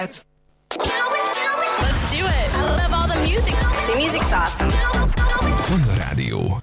Let's do it. I love all the music. The music's awesome. Panda Rádió.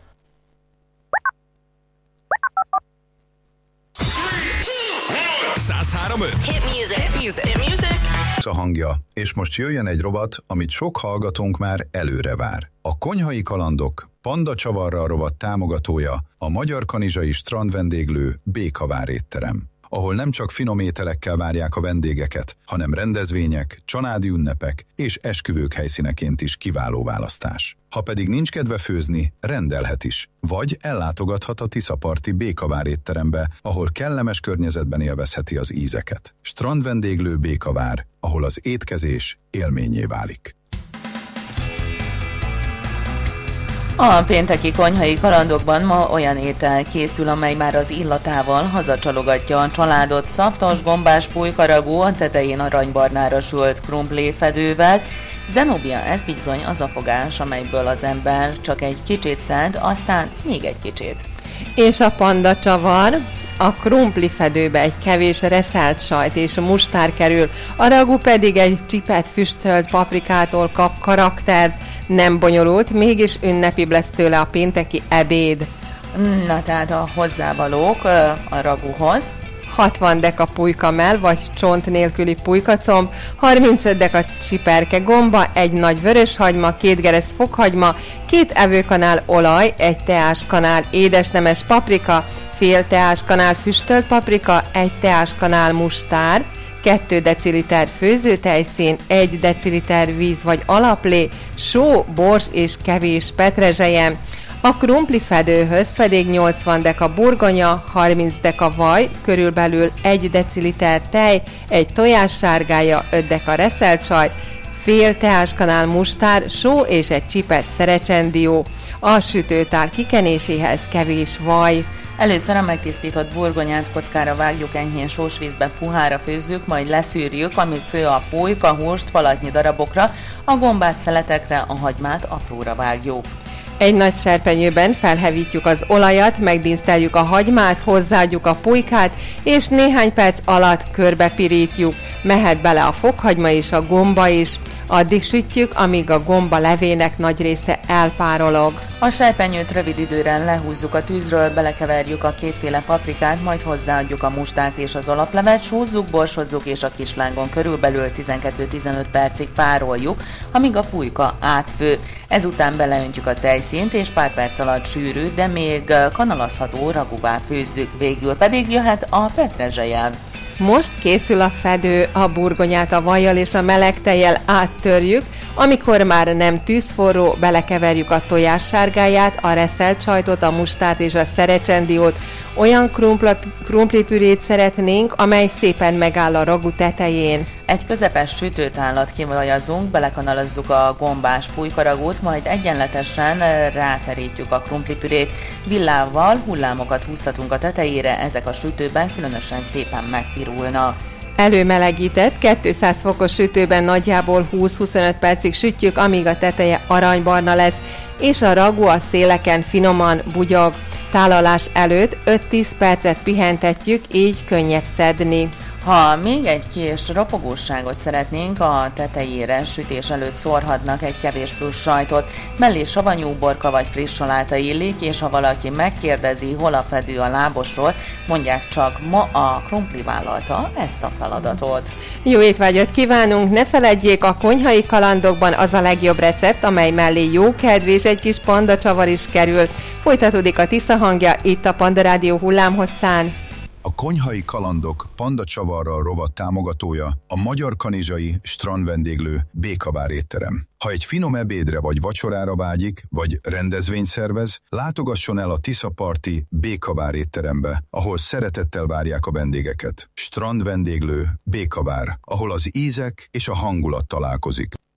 Hit music. Hit music. Hit music. A hangja, és most jöjjön egy rovat, amit sok hallgatónk már előre vár. A Konyhai Kalandok Panda Csavarral rovat támogatója a Magyar Kanizsai Strandvendéglő Békavár étterem, ahol nem csak finom ételekkel várják a vendégeket, hanem rendezvények, családi ünnepek és esküvők helyszíneként is kiváló választás. Ha pedig nincs kedve főzni, rendelhet is, vagy ellátogathat a Tiszaparti Békavár étterembe, ahol kellemes környezetben élvezheti az ízeket. Strandvendéglő Békavár, ahol az étkezés élménnyé válik. A pénteki Konyhai Kalandokban ma olyan étel készül, amely már az illatával hazacsalogatja a családot. Szaftos gombás pulykaragú, a tetején aranybarnára sült krumpléfedővel. Zenobia, ez bizony az a fogás, amelyből az ember csak egy kicsit szed, aztán még egy kicsit. És a panda csavar, a krumplifedőbe egy kevés reszelt sajt és mustár kerül, a ragú pedig egy csipet füstölt paprikától kap karaktert. Nem bonyolult, mégis ünnepibb lesz tőle a pénteki ebéd. Na tehát a hozzávalók a ragúhoz. 60 deka pulykamell vagy csont nélküli pulykacomb, 35 deka csiperke gomba, egy nagy vöröshagyma, 2 gereszt fokhagyma, 2 evőkanál olaj, 1 teáskanál édesnemes paprika, fél teáskanál füstölt paprika, 1 teáskanál mustár, 2 deciliter főzőtejszín, 1 deciliter víz vagy alaplé, só, bors és kevés petrezselyem. A krumplifedőhöz pedig 80 deka burgonya, 30 deka vaj, körülbelül 1 deciliter tej, 1 tojássárgája, 5 deka reszelt sajt, fél teáskanál mustár, só és egy csipet szerecsendió. A sütőtár kikenéséhez kevés vaj. Először a megtisztított burgonyát kockára vágjuk, enyhén sós vízbe puhára főzzük, majd leszűrjük, amíg fő a pulyka, húst falatnyi darabokra, a gombát szeletekre, a hagymát apróra vágjuk. Egy nagy serpenyőben felhevítjük az olajat, megdíszteljük a hagymát, hozzáadjuk a pulykát, és néhány perc alatt körbepirítjuk. Mehet bele a fokhagyma és a gomba is. Addig sütjük, amíg a gomba levének nagy része elpárolog. A serpenyőt rövid időre lehúzzuk a tűzről, belekeverjük a kétféle paprikát, majd hozzáadjuk a mustárt és az alaplevet, sózzuk, borsozzuk és a kislángon körülbelül 12-15 percig pároljuk, amíg a pulyka átfő. Ezután beleöntjük a tejszínt és pár perc alatt sűrű, de még kanalazható ragúvá főzzük, végül pedig jöhet a petrezselyem. Most készül a fedő, a burgonyát a vajjal és a meleg tejjel áttörjük, amikor már nem tűzforró, belekeverjük a tojássárgáját, a reszelt sajtot, a mustárt és a szerecsendiót. Olyan krumplipürét szeretnénk, amely szépen megáll a ragú tetején. Egy közepes sütőtállat kivajazunk, belekanalazzuk a gombás pulykaragút, majd egyenletesen ráterítjük a krumplipürét. Villával hullámokat húzhatunk a tetejére, ezek a sütőben különösen szépen megpirulnak. Előmelegített 200 fokos sütőben nagyjából 20-25 percig sütjük, amíg a teteje aranybarna lesz, és a ragú a széleken finoman bugyog. Tálalás előtt 5-10 percet pihentetjük, így könnyebb szedni. Ha még egy kis ropogóságot szeretnénk, a tetejére sütés előtt szórhatnak egy kevés plusz sajtot, mellé savanyú uborka vagy friss saláta illik, és ha valaki megkérdezi, hol a fedő a lábosról, mondják csak, ma a krumpli vállalta ezt a feladatot. Jó étvágyat kívánunk, ne feledjék, a Konyhai Kalandokban az a legjobb recept, amely mellé jó kedv és egy kis panda csavar is kerül. Folytatódik a Tisza hangja itt a Panda Rádió hullámhosszán. A Konyhai Kalandok Panda Csavarral rovat támogatója a Magyar Kanizsai Strandvendéglő Békavár étterem. Ha egy finom ebédre vagy vacsorára vágyik, vagy rendezvényt szervez, látogasson el a Tiszaparti Békavár étterembe, ahol szeretettel várják a vendégeket. Strandvendéglő Békavár, ahol az ízek és a hangulat találkozik.